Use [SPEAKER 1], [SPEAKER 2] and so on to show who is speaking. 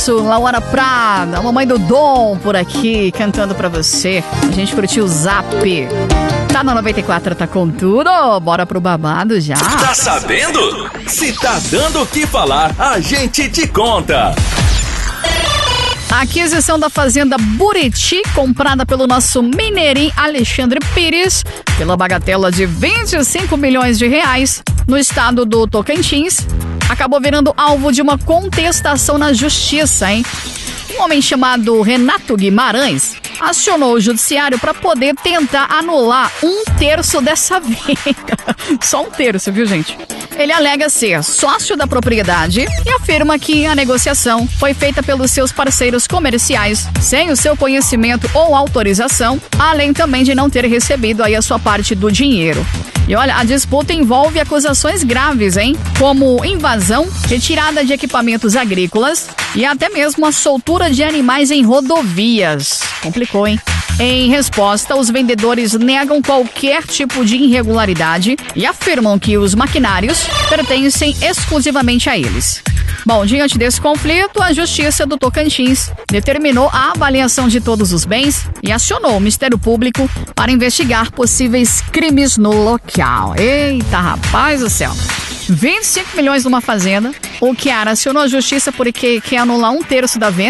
[SPEAKER 1] Laura Prada, a mamãe do Dom por aqui, cantando pra você. A gente curtiu o Zap. Tá na 94, tá com tudo? Bora pro babado já.
[SPEAKER 2] Tá sabendo? Se tá dando o que falar, a gente te conta.
[SPEAKER 1] A aquisição da fazenda Buriti, comprada pelo nosso mineirinho Alexandre Pires, pela bagatela de 25 milhões de reais, no estado do Tocantins, acabou virando alvo de uma contestação na justiça, hein? Um homem chamado Renato Guimarães acionou o judiciário para poder tentar anular 1/3 dessa venda. Só 1/3, viu, gente? Ele alega ser sócio da propriedade e afirma que a negociação foi feita pelos seus parceiros comerciais sem o seu conhecimento ou autorização, além também de não ter recebido aí a sua parte do dinheiro. E olha, a disputa envolve acusações graves, hein? Como invasão, retirada de equipamentos agrícolas e até mesmo a soltura de animais em rodovias. Complicou, hein? Em resposta, os vendedores negam qualquer tipo de irregularidade e afirmam que os maquinários pertencem exclusivamente a eles. Bom, diante desse conflito, a Justiça do Tocantins determinou a avaliação de todos os bens e acionou o Ministério Público para investigar possíveis crimes no local. Eita, rapaz do céu! 25 milhões numa fazenda. O Chiara acionou a Justiça porque quer anular 1/3 da venda.